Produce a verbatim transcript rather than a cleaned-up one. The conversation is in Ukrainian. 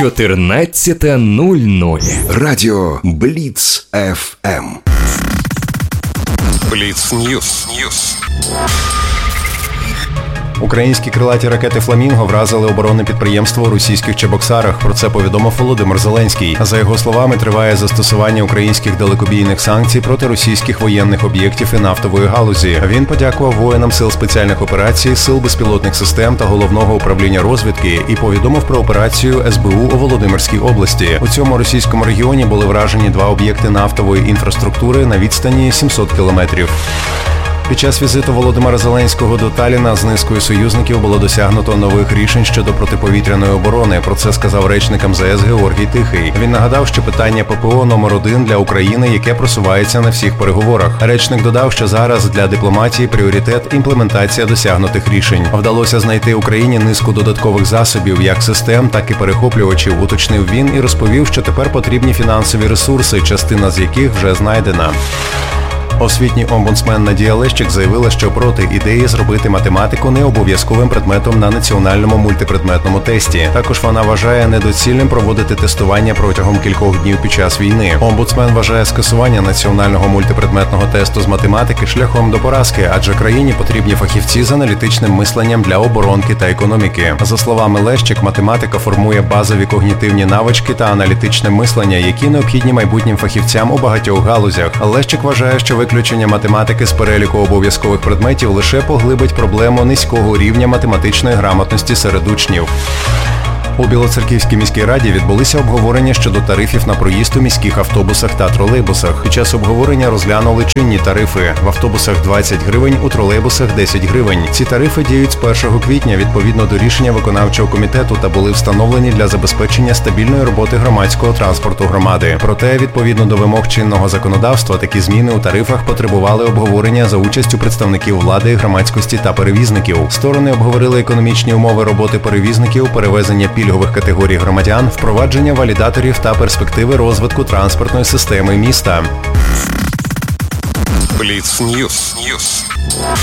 чотирнадцята нуль нуль. Радіо Бліц еф ем. Бліц Ньюс. Ньюс. Українські крилаті ракети «Фламінго» вразили оборонне підприємство у російських Чебоксарах. Про це повідомив Володимир Зеленський. За його словами, триває застосування українських далекобійних санкцій проти російських воєнних об'єктів і нафтової галузі. Він подякував воїнам Сил спеціальних операцій, Сил безпілотних систем та Головного управління розвідки і повідомив про операцію ес бе у у Володимирській області. У цьому російському регіоні були вражені два об'єкти нафтової інфраструктури на відстані сімсот кілометрів. Під час візиту Володимира Зеленського до Талліна з низкою союзників було досягнуто нових рішень щодо протиповітряної оборони. Про це сказав речник ем зе ес Георгій Тихий. Він нагадав, що питання пе пе о номер один для України, яке просувається на всіх переговорах. Речник додав, що зараз для дипломатії пріоритет – імплементація досягнутих рішень. Вдалося знайти Україні низку додаткових засобів, як систем, так і перехоплювачів, уточнив він і розповів, що тепер потрібні фінансові ресурси, частина з яких вже знайдена. Освітній омбудсмен Надія Лещик заявила, що проти ідеї зробити математику необов'язковим предметом на національному мультипредметному тесті. Також вона вважає недоцільним проводити тестування протягом кількох днів під час війни. Омбудсмен вважає скасування національного мультипредметного тесту з математики шляхом до поразки, адже країні потрібні фахівці з аналітичним мисленням для оборонки та економіки. За словами Лещик, математика формує базові когнітивні навички та аналітичне мислення, які необхідні майбутнім фахівцям у багатьох галузях. Лещик вважає, що виключення математики з переліку обов'язкових предметів лише поглибить проблему низького рівня математичної грамотності серед учнів. У Білоцерківській міській раді відбулися обговорення щодо тарифів на проїзд у міських автобусах та тролейбусах. Під час обговорення розглянули чинні тарифи. В автобусах двадцять гривень, у тролейбусах десять гривень. Ці тарифи діють з першого квітня відповідно до рішення виконавчого комітету та були встановлені для забезпечення стабільної роботи громадського транспорту громади. Проте, відповідно до вимог чинного законодавства, такі зміни у тарифах потребували обговорення за участю представників влади, громадськості та перевізників. Сторони обговорили економічні умови роботи перевізників, перевезення пільгових категорій громадян, впровадження валідаторів та перспективи розвитку транспортної системи міста. Бліц Ньюс. Ньюс.